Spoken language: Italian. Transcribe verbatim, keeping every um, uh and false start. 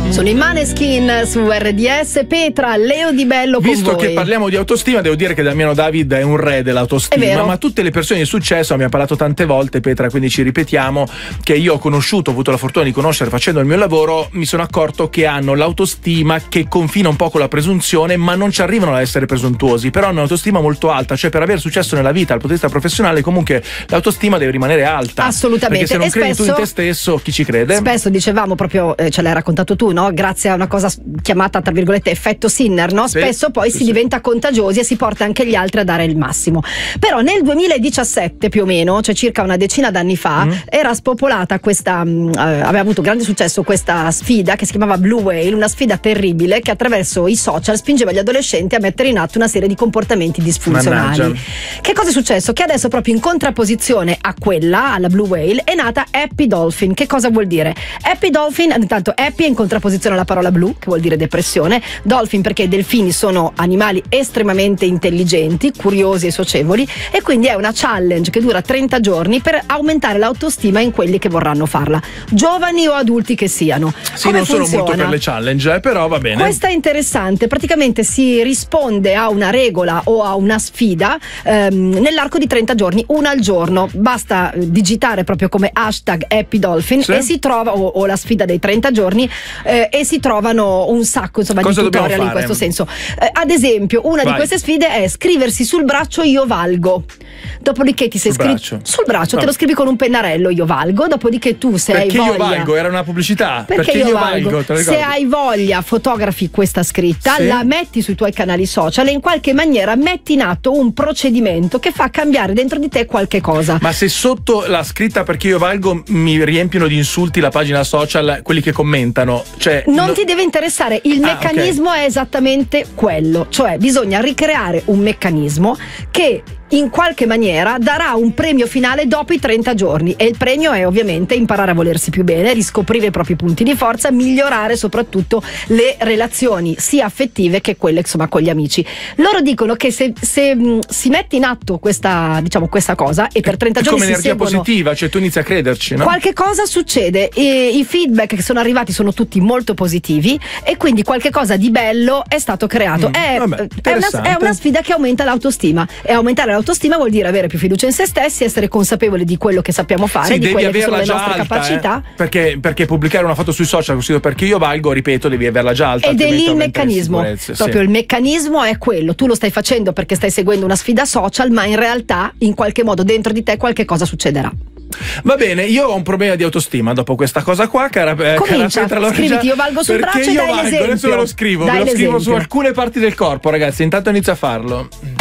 Sono i Maneskin su R D S. Petra, Leo Di Bello con Visto voi. che parliamo di autostima, devo dire che Damiano David è un re dell'autostima, ma tutte le persone di successo, abbiamo parlato tante volte, Petra, quindi ci ripetiamo, che io ho conosciuto, ho avuto la fortuna di conoscere facendo il mio lavoro, mi sono accorto che hanno l'autostima che confina un po' con la presunzione, ma non ci arrivano a essere presuntuosi, però hanno un'autostima molto alta, cioè per avere successo nella vita dal punto di vista professionale comunque l'autostima deve rimanere alta. Assolutamente. Perché se non e credi spesso, tu in te stesso, chi ci crede? Spesso dicevamo proprio, eh, ce l'hai raccontato tu, no? Grazie a una cosa chiamata tra virgolette effetto Sinner, no? Sì, Spesso poi sì, si sì. diventa contagiosi e si porta anche gli altri a dare il massimo. Però nel duemiladiciassette più o meno, cioè circa una decina d'anni fa, mm. era spopolata questa, mh, eh, aveva avuto grande successo questa sfida che si chiamava Blue Whale, una sfida terribile che attraverso i social spingeva gli adolescenti a mettere in atto una serie di comportamenti disfunzionali. Mannaggia. Che cosa è successo? Che adesso proprio in contrapposizione a quella, alla Blue Whale, è nata Happy Dolphin. Che cosa vuol dire? Happy Dolphin, intanto happy è in contrapposizione alla parola blue, che vuol dire depressione, dolphin perché i delfini sono animali estremamente intelligenti, curiosi e socievoli, e quindi è una challenge che dura trenta giorni per aumentare l'autostima in quelli che vorranno farla, giovani o adulti che siano. Sì, Come non sono funziona? molto per le challenge, eh, però va bene. Questa è interessante, praticamente si risponde a una regola o a una sfida ehm, nell'arco di trenta giorni, una al giorno, basta eh, digitare proprio come hashtag Happy Dolphin, sì. E si trova, o, o la sfida dei trenta giorni, eh, e si trovano un sacco insomma Cosa di tutorial in fare? questo senso. Eh, ad esempio, una Vai. di queste sfide è scriversi sul braccio io valgo. Dopodiché ti sei Sul scritto braccio. sul braccio, No. te lo scrivi con un pennarello io valgo, dopodiché tu se Perché hai io voglia valgo, era una pubblicità. perché, Perché io, io valgo, valgo, te lo se ricordi? hai voglia fotografi questa scritta, Sì. la metti sui tuoi canali social e in qualche maniera metti in atto un procedimento che fa cambiare dentro di te qualche cosa. Ma se sotto la scritta perché io valgo mi riempiono di insulti la pagina social, quelli che commentano, cioè Non no- ti deve interessare, il Ah, meccanismo è esattamente quello, cioè bisogna ricreare un meccanismo che in qualche maniera darà un premio finale dopo i trenta giorni, e il premio è ovviamente imparare a volersi più bene, riscoprire i propri punti di forza, migliorare soprattutto le relazioni sia affettive che quelle insomma con gli amici. Loro dicono che se, se mh, si mette in atto questa, diciamo, questa cosa e per trenta è giorni come si energia seguono, positiva, cioè tu inizi a crederci, no? qualche cosa succede, e i feedback che sono arrivati sono tutti molto positivi e quindi qualche cosa di bello è stato creato. Mm, è, vabbè, è, una, interessante. è una sfida che aumenta l'autostima, e aumentare l'autostima vuol dire avere più fiducia in se stessi, essere consapevoli di quello che sappiamo fare, Sì, di devi quelle che sono averla le già nostre alta, capacità. eh? perché, perché pubblicare una foto sui social così perché io valgo, ripeto, devi averla già alta. Ed è lì altrimenti il aumenta le meccanismo, insicurezze, sì. proprio il meccanismo è quello, tu lo stai facendo perché stai seguendo una sfida social, ma in realtà in qualche modo dentro di te qualche cosa succederà. Va bene, io ho un problema di autostima dopo questa cosa qua, cara, eh, Comincia, cara Petra Lorgia, scriviti io valgo sul perché braccio e io dai valgo, l'esempio. adesso ve lo scrivo, Dai ve lo scrivo su l'esempio. alcune parti del corpo, ragazzi, intanto inizio a farlo.